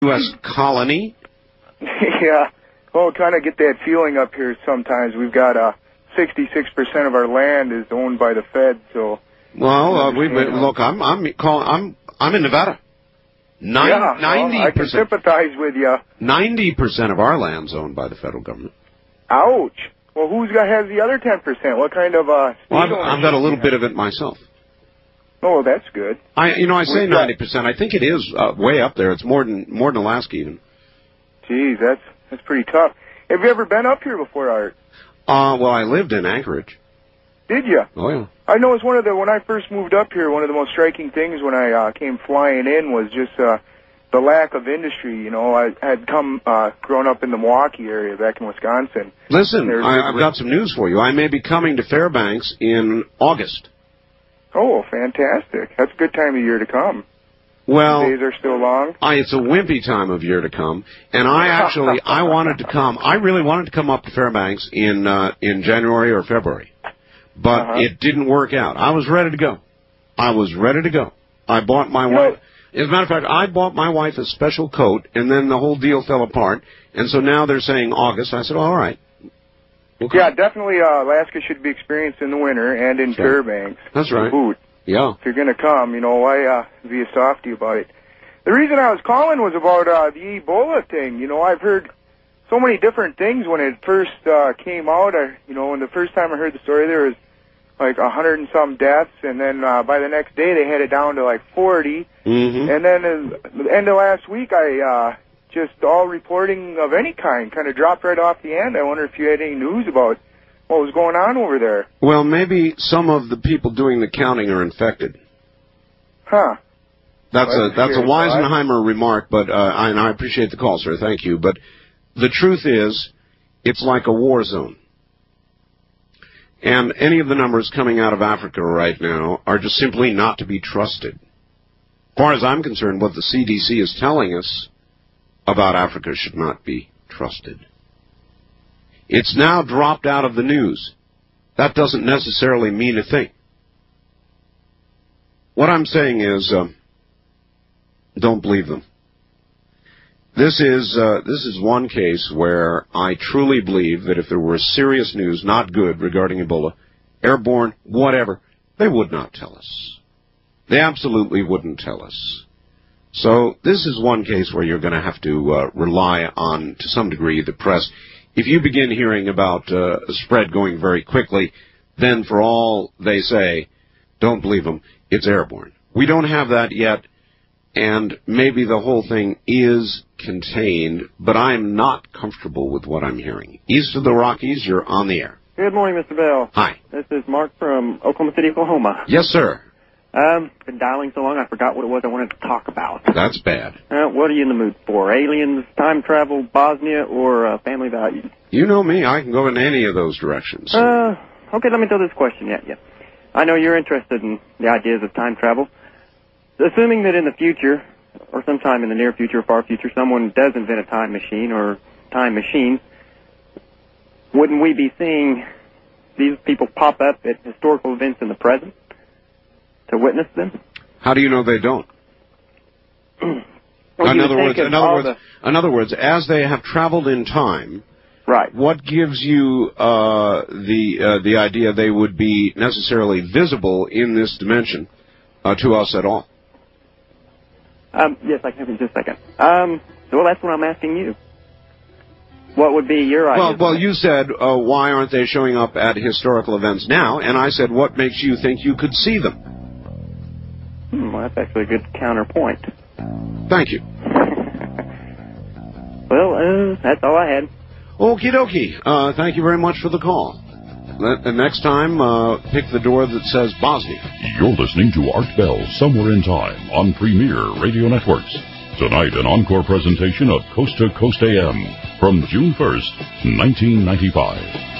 U.S. colony? Yeah. Well, kind of get that feeling up here sometimes. We've got 66% of our land is owned by the Fed, so... Well, look, I'm in Nevada. 90%. I can sympathize with you. 90% of our land's owned by the federal government. Ouch. Well, has the other 10%? What kind of Well, I've got a little bit of it myself. Oh, that's good. I say 90%. I think it is way up there. It's more than Alaska even. Geez, that's pretty tough. Have you ever been up here before, Art? Well, I lived in Anchorage. Did you? Oh, yeah. I know it's when I first moved up here, one of the most striking things when I came flying in was just the lack of industry. You know, I had grown up in the Milwaukee area back in Wisconsin. Listen, I've got some news for you. I may be coming to Fairbanks in August. Oh, fantastic. That's a good time of year to come. Well, the days are still long. It's a wimpy time of year to come, and I wanted to come. I really wanted to come up to Fairbanks in January or February, but it didn't work out. I was ready to go. I bought my wife. As a matter of fact, I bought my wife a special coat, and then the whole deal fell apart. And so now they're saying August. I said, all right. Okay. Yeah, definitely. Alaska should be experienced in the winter and in Fairbanks. That's right. Food. Yeah. If you're going to come, why be a softy about it? The reason I was calling was about the Ebola thing. You know, I've heard so many different things when it first came out. When the first time I heard the story, there was like 100 and some deaths, and then by the next day they had it down to like 40. Mm-hmm. And then at the end of last week, just all reporting of any kind kind of dropped right off the end. I wonder if you had any news about what was going on over there. Well, maybe some of the people doing the counting are infected. Huh. That's a Weisenheimer remark, but and I appreciate the call, sir. Thank you. But the truth is, it's like a war zone. And any of the numbers coming out of Africa right now are just simply not to be trusted. As far as I'm concerned, what the CDC is telling us about Africa should not be trusted. It's now dropped out of the news. That doesn't necessarily mean a thing. What I'm saying is, don't believe them. This is one case where I truly believe that if there were serious news, not good, regarding Ebola, airborne, whatever, they would not tell us. They absolutely wouldn't tell us. So this is one case where you're going to have to rely on, to some degree, the press. If you begin hearing about a spread going very quickly, then for all they say, don't believe them, it's airborne. We don't have that yet, and maybe the whole thing is contained, but I'm not comfortable with what I'm hearing. East of the Rockies, you're on the air. Good morning, Mr. Bell. Hi. This is Mark from Oklahoma City, Oklahoma. Yes, sir. Been dialing so long I forgot what it was I wanted to talk about. That's bad. What are you in the mood for? Aliens, time travel, Bosnia, or family values? You know me. I can go in any of those directions. Okay, let me throw this question at you. I know you're interested in the ideas of time travel. Assuming that in the future, or sometime in the near future, far future, someone does invent a time machine or time machines, wouldn't we be seeing these people pop up at historical events in the present to witness them? How do you know they don't? In other words, as they have traveled in time, right? What gives you the idea they would be necessarily visible in this dimension to us at all? Yes, I can have you just a second. Well, that's what I'm asking you. What would be your idea? Well, you said, why aren't they showing up at historical events now? And I said, what makes you think you could see them? Well, that's actually a good counterpoint. Thank you. Well, that's all I had. Okie dokie. Thank you very much for the call. The next time, pick the door that says Bosnia. You're listening to Art Bell, Somewhere in Time, on Premier Radio Networks. Tonight, an encore presentation of Coast to Coast AM from June 1st, 1995.